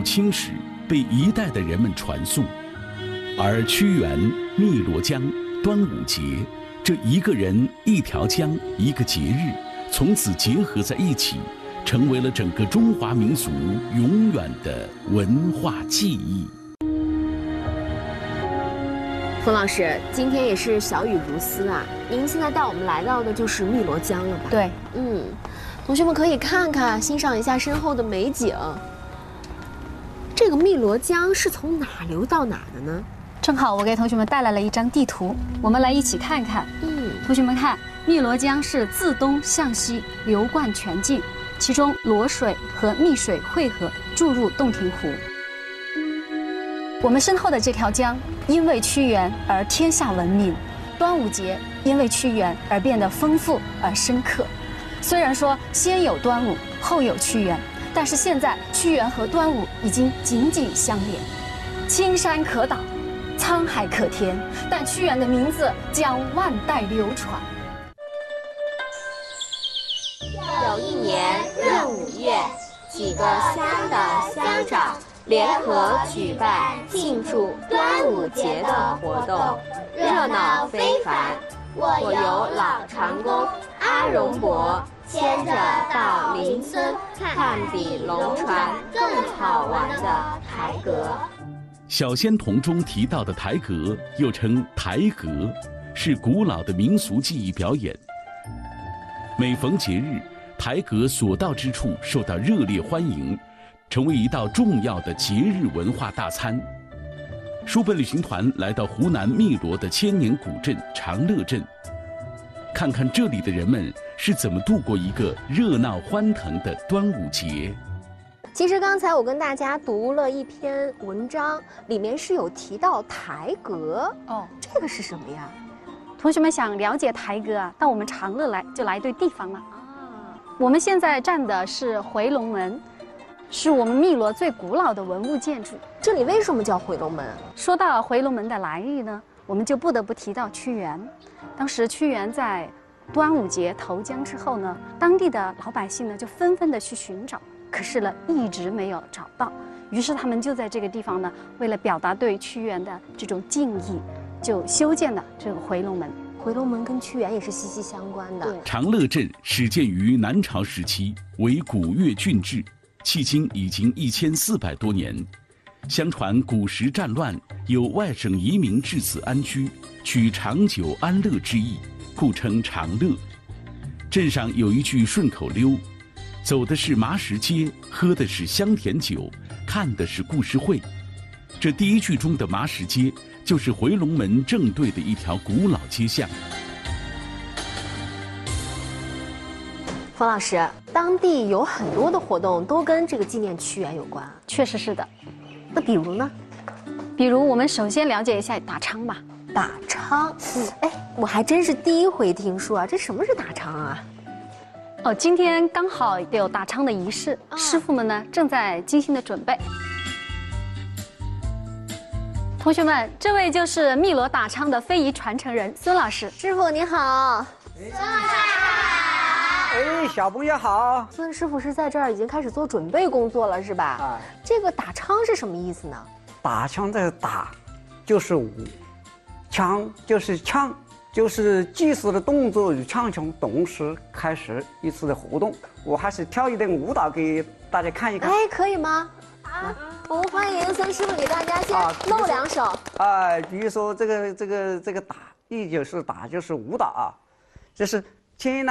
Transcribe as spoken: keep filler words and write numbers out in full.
青史被一代的人们传颂，而屈原、汨罗江、端午节这一个人、一条江、一个节日，从此结合在一起，成为了整个中华民族永远的文化记忆。 冯老师，今天也是小雨如丝啊！您现在带我们来到的就是汨罗江了吧？ 对， 嗯，同学们可以看看，欣赏一下身后的美景。这个汨罗江是从哪流到哪的呢？ 正好我给同学们带来了一张地图，我们来一起看看。 嗯， 同学们看，汨罗江是自东向西流贯全境，其中罗水和密水汇合，注入洞庭湖。我们身后的这条江，因为屈原而天下闻名；端午节因为屈原而变得丰富而深刻。虽然说先有端午，后有屈原，但是现在屈原和端午已经紧紧相连。青山可挡，沧海可填，但屈原的名字将万代流传。 有一年闰五月，几个乡的乡长联合举办庆祝端午节的活动，热闹非凡。我由老长工阿荣伯牵着到邻村看比龙船更好玩的台阁。 小仙童中提到的台阁，又称台阁，是古老的民俗技艺表演。每逢节日，台阁所到之处受到热烈欢迎，成为一道重要的节日文化大餐。书本旅行团来到湖南汨罗的千年古镇长乐镇，看看这里的人们是怎么度过一个热闹欢腾的端午节。 其实刚才我跟大家读了一篇文章，里面是有提到台阁哦， 这个是什么呀？ 同学们想了解台阁啊，到我们长乐来就来对地方了。啊，我们现在站的是回龙门，是我们汨罗最古老的文物建筑。 这里为什么叫回龙门？ 说到回龙门的来历呢，我们就不得不提到屈原。当时屈原在端午节投江之后呢，当地的老百姓呢就纷纷的去寻找，可是呢一直没有找到。于是他们就在这个地方呢，为了表达对屈原的这种敬意，就修建了这个回龙门。 回龙门跟屈原也是息息相关的。 长乐镇始建于南朝时期，为古越郡治，迄今已经一千四百多年。相传古时战乱，有外省移民至此安居，取长久安乐之意，故称长乐。镇上有一句顺口溜：走的是麻石街，喝的是香甜酒，看的是故事会。这第一句中的麻石街，就是回龙门正对的一条古老街巷。 冯老师，当地有很多的活动都跟这个纪念屈原有关。 确实是的。 那比如呢？ 比如我们首先了解一下打昌吧。 打昌，嗯，哎，我还真是第一回听说啊，这什么是打昌啊？ 哦，今天刚好有打昌的仪式，啊、师傅们呢正在精心的准备。同学们，这位就是汨罗打昌的非遗传承人孙老师。 师傅您好。孙老师好。哎，小朋友好。 孙师傅是在这儿已经开始做准备工作了，是吧？啊。这个打昌是什么意思呢？ 打枪的打，就是舞；枪就是枪，就是祭祀的动作与唱腔同时开始一次的活动。我还是跳一段舞蹈给大家看一看。 哎，可以吗？好。我们欢迎孙师傅给大家先露两手。 啊，比如说这个这个这个打，一就是打就是舞蹈啊，这是牵。